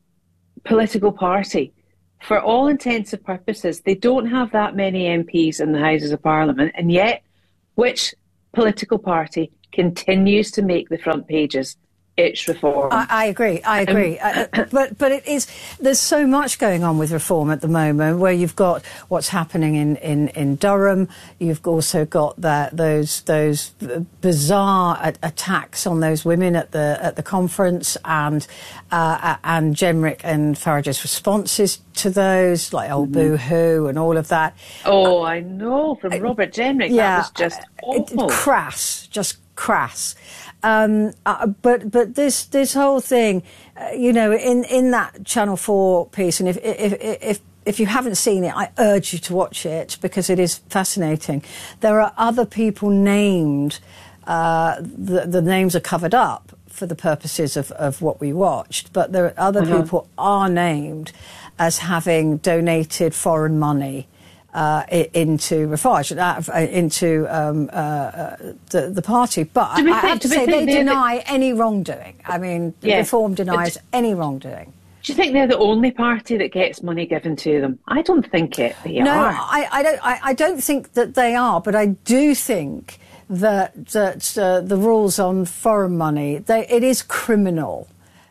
political party, for all intents and purposes, they don't have that many M Ps in the Houses of Parliament, and yet which political party continues to make the front pages? It's Reform. I, I agree. I agree. Um, uh, but but it is. There's so much going on with Reform at the moment, where you've got what's happening in, in, in Durham. You've also got that those those bizarre a- attacks on those women at the at the conference, and uh, and Jenrick and Farage's responses to those, like "oh, mm-hmm. boo-hoo" and all of that. Oh, uh, I know, from Robert Jenrick. Yeah, that was just awful. It, crass, just crass. Um, uh, but but this this whole thing, uh, you know, in, in that Channel four piece, and if if if if you haven't seen it, I urge you to watch it because it is fascinating. There are other people named. Uh, the, the names are covered up for the purposes of, of what we watched, but there are other uh-huh. people are named as having donated foreign money. Uh, into Reform, uh, into um, uh, the, the party. But I, I have to say they deny any wrongdoing. I mean, yeah, Reform denies any wrongdoing. Do you think they're the only party that gets money given to them? I don't think it. They no, are. I, I don't. I, I don't think that they are. But I do think that that uh, the rules on foreign money, they, it is criminal.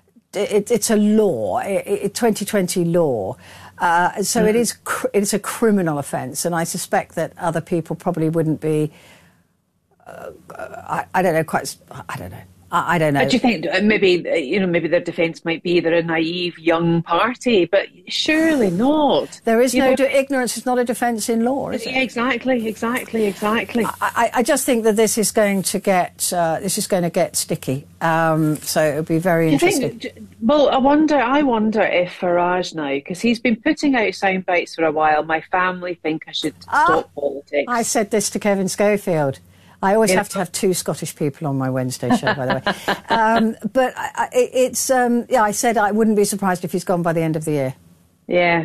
It, it's a law, it, it, twenty twenty law. Uh, so mm. it is cr- it's a criminal offence, and I suspect that other people probably wouldn't be. Uh, I, I don't know quite. I don't know. I, I don't know. But do you think maybe you know maybe their defence might be they're a naive young party, but surely not. There is you no know? de- ignorance is not a defence in law, is it? Exactly, exactly, exactly. I, I just think that this is going to get uh, this is going to get sticky. Um, so it'll be very interesting. Think, well, I wonder. I wonder if Farage now, because he's been putting out sound bites for a while. My family think I should ah, stop politics. I said this to Kevin Schofield. I always yeah. have to have two Scottish people on my Wednesday show, by the way. Um, but I, I, it's, um, yeah, I said I wouldn't be surprised if he's gone by the end of the year. Yeah.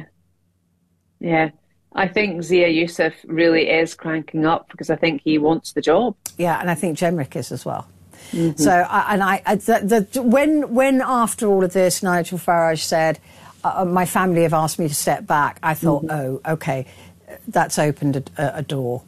Yeah. I think Zia Youssef really is cranking up because I think he wants the job. Yeah, and I think Jenrick is as well. Mm-hmm. So, I, and I, I the, the, when, when after all of this, Nigel Farage said, uh, my family have asked me to step back, I thought, mm-hmm. oh, OK, that's opened a, a door.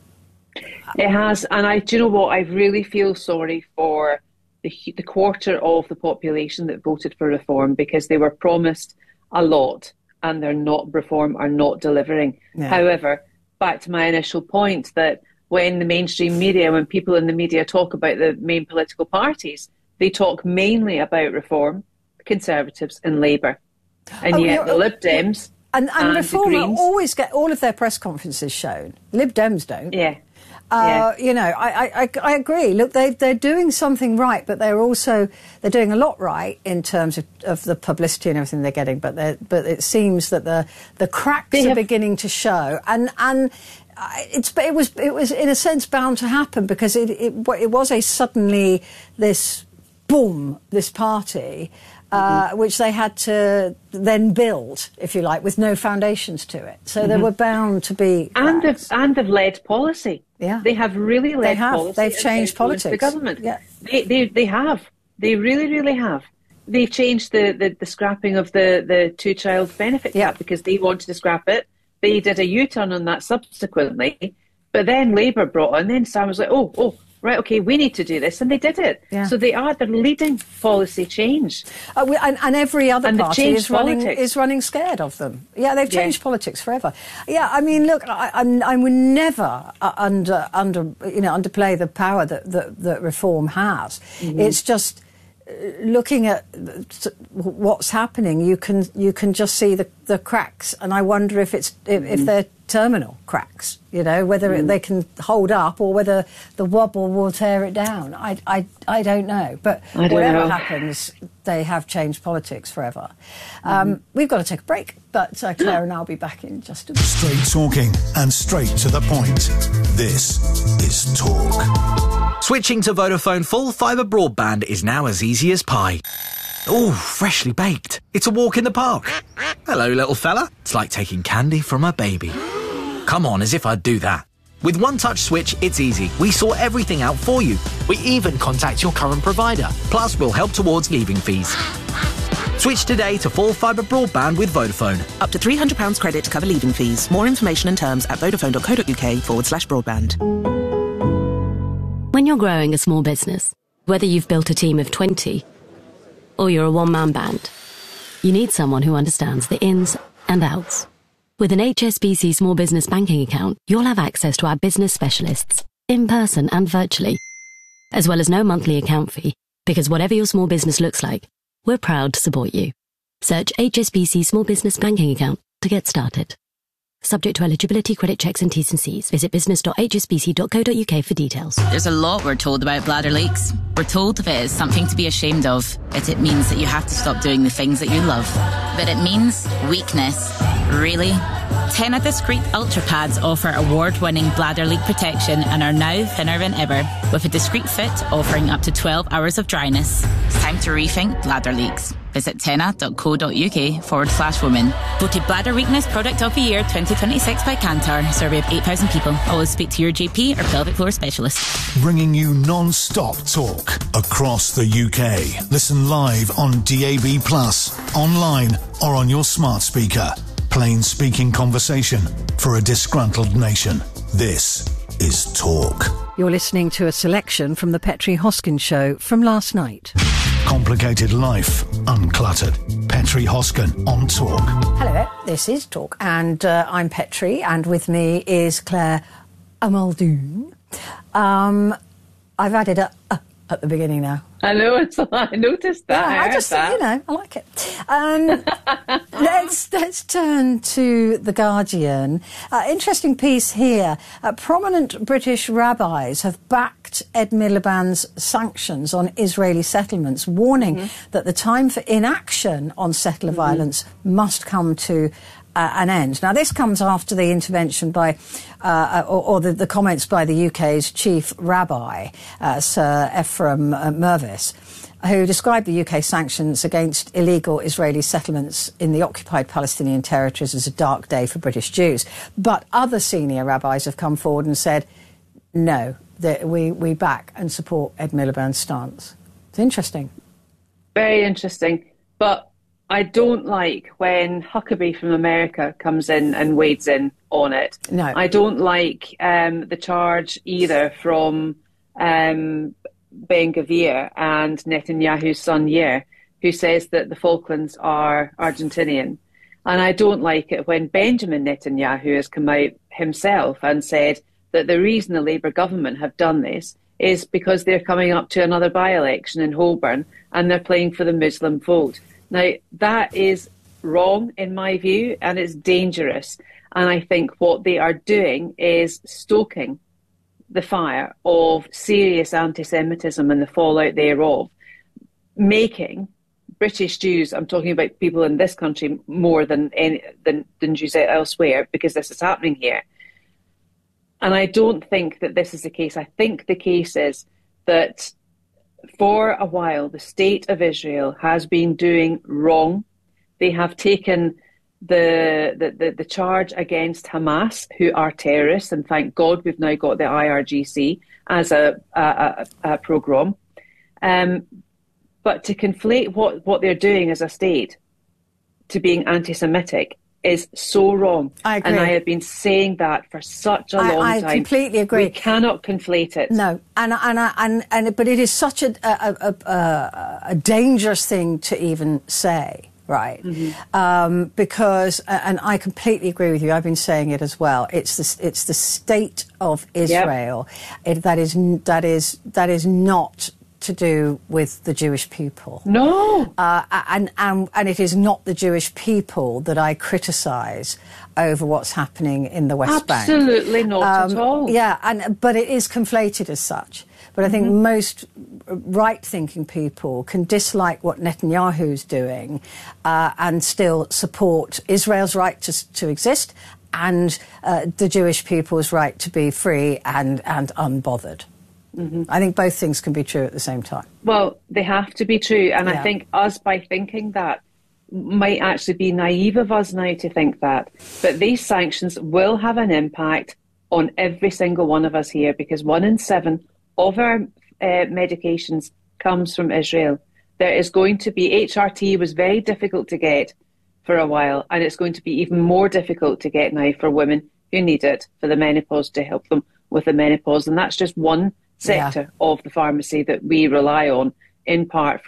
It has, and I do you know what? I really feel sorry for the, the quarter of the population that voted for Reform because they were promised a lot and they're not Reform are not delivering. Yeah. However, back to my initial point that when the mainstream media, when people in the media talk about the main political parties, they talk mainly about Reform, Conservatives and Labour. And oh, yet the Lib Dems and, and, and Reform Greens, always get all of their press conferences shown. Lib Dems don't. Yeah. Uh, yeah. You know, I, I, I agree. Look, they, they're doing something right, but they're also they're doing a lot right in terms of, of the publicity and everything they're getting. But they but it seems that the the cracks they are have... beginning to show, and and it's it was it was in a sense bound to happen because it it, it was a suddenly this boom this party. Uh, mm-hmm. Which they had to then build, if you like, with no foundations to it. So mm-hmm. they were bound to be... And they've, and they've led policy. Yeah. They have really led they have. policy. They've changed politics. The government. Yeah. They, they, they have. They really, really have. They've changed the, the, the scrapping of the, the two-child benefit yeah. cap because they wanted to scrap it. They did a U-turn on that subsequently. But then Labour brought on, then Sam was like, oh, oh, right, OK, we need to do this. And they did it. Yeah. So they are, they're leading policy change. Uh, we, and, and every other and party is running, is running scared of them. Yeah, they've changed yeah. politics forever. Yeah, I mean, look, I, I'm, I would never uh, under, under, you know, underplay the power that, that, that Reform has. Mm-hmm. It's just looking at what's happening, you can you can just see the, the cracks, and I wonder if it's if, mm. if they're terminal cracks, you know, whether mm. they can hold up or whether the wobble will tear it down. I, I, I don't know. But don't whatever know. happens, they have changed politics forever. Mm. Um, we've got to take a break, but uh, Claire and I will be back in just a minute. Straight talking and straight to the point. This is Talk. Switching to Vodafone full fibre broadband is now as easy as pie. Ooh, freshly baked. It's a walk in the park. Hello, little fella. It's like taking candy from a baby. Come on, as if I'd do that. With One Touch Switch, it's easy. We sort everything out for you. We even contact your current provider. Plus, we'll help towards leaving fees. Switch today to full fibre broadband with Vodafone. Up to three hundred pounds credit to cover leaving fees. More information and terms at vodafone.co.uk forward slash broadband. When you're growing a small business, whether you've built a team of twenty or you're a one-man band, you need someone who understands the ins and outs. With an H S B C Small Business Banking account, you'll have access to our business specialists, in person and virtually, as well as no monthly account fee, because whatever your small business looks like, we're proud to support you. Search H S B C Small Business Banking account to get started. Subject to eligibility, credit checks and T's and C's. Visit business dot h s b c dot co dot u k for details. There's a lot we're told about bladder leaks. We're told if it is something to be ashamed of, it, it means that you have to stop doing the things that you love. But it means weakness. Really? Tena Discreet Ultra Pads offer award-winning bladder leak protection and are now thinner than ever, with a discreet fit offering up to twelve hours of dryness. It's time to rethink bladder leaks. Visit tena.co.uk forward slash women. Voted Bladder Weakness Product of the Year twenty twenty-six by Kantar. Survey of eight thousand people. Always speak to your G P or pelvic floor specialist. Bringing you non-stop talk across the U K. Listen live on D A B plus, online or on your smart speaker. Plain speaking conversation for a disgruntled nation. This is Talk. You're listening to a selection from the Petrie Hoskin Show from last night. Complicated life, uncluttered. Petrie Hoskin on Talk. Hello there, this is Talk, and uh, I'm Petrie, and with me is Claire Amaldoon. Um, I've added a, a at the beginning now. I know, it's, I noticed that. Yeah, I, I just, that. you know, I like it. Um, let's let's turn to The Guardian. Uh, interesting piece here. Uh, prominent British rabbis have backed Ed Miliband's sanctions on Israeli settlements, warning mm-hmm. that the time for inaction on settler mm-hmm. violence must come to Uh, an end. Now, this comes after the intervention by, uh, or, or the, the comments by the U K's chief rabbi, uh, Sir Ephraim uh, Mervis, who described the U K sanctions against illegal Israeli settlements in the occupied Palestinian territories as a dark day for British Jews. But other senior rabbis have come forward and said, no, that we, we back and support Ed Miliband's stance. It's interesting. Very interesting. But I don't like when Huckabee from America comes in and wades in on it. No. I don't like um, the charge either from um, Ben-Gvir and Netanyahu's son Yair, who says that the Falklands are Argentinian. And I don't like it when Benjamin Netanyahu has come out himself and said that the reason the Labour government have done this is because they're coming up to another by-election in Holborn and they're playing for the Muslim vote. Now, that is wrong in my view, and it's dangerous. And I think what they are doing is stoking the fire of serious anti-Semitism and the fallout thereof, making British Jews, I'm talking about people in this country more than, any, than, than Jews elsewhere, because this is happening here. And I don't think that this is the case. I think the case is that for a while, the state of Israel has been doing wrong. They have taken the, the, the, the charge against Hamas, who are terrorists, and thank God we've now got the I R G C as a, a, a, a pogrom. Um, but to conflate what, what they're doing as a state to being anti-Semitic is so wrong. I agree. And I have been saying that for such a I, long I time. I completely agree. We cannot conflate it. No, and and and and but it is such a a, a, a dangerous thing to even say, right? Mm-hmm. Um, because, and I completely agree with you. I've been saying it as well. It's the it's the state of Israel. Yep. It, that is that is that is not to do with the Jewish people. No. Uh, and, and, and it is not the Jewish people that I criticise over what's happening in the West Bank. Absolutely not um, at all. Yeah, and, but it is conflated as such. But I think mm-hmm. most right-thinking people can dislike what Netanyahu's doing uh, and still support Israel's right to, to exist and uh, the Jewish people's right to be free and, and unbothered. Mm-hmm. I think both things can be true at the same time. Well, they have to be true. And yeah. I think us, by thinking that, might actually be naive of us now to think that. But these sanctions will have an impact on every single one of us here, because one in seven of our uh, medications comes from Israel. There is going to be, H R T was very difficult to get for a while, and it's going to be even more difficult to get now for women who need it for the menopause, to help them with the menopause. And that's just one sector yeah. of the pharmacy that we rely on, in part